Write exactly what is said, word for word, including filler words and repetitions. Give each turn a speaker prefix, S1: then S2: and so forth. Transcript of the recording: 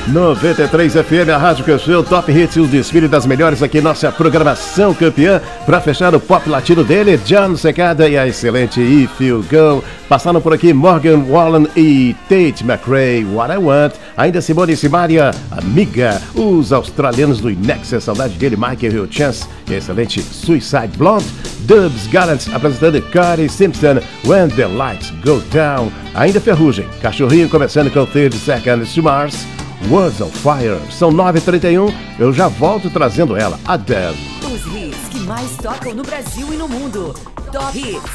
S1: noventa e três F M, a rádio que eu sou, Top Hits e o desfile das melhores aqui, nossa programação campeã. Para fechar o pop latino dele, John Secada e a excelente If You Go. Passaram por aqui Morgan Wallen e Tate McRae, What I Want. Ainda Simone e Simaria, Amiga. Os australianos do Inexia, saudade dele, Michael Hill Chance e a excelente Suicide Blonde. Dubs Gallant apresentando Cardi Simpson, When the Lights Go Down. Ainda Ferrugem, Cachorrinho começando com thirty Seconds to Mars, Words of Fire. São nove e trinta e um, eu já volto trazendo ela, Adele.
S2: Os hits que mais tocam no Brasil e no mundo. Top Hits.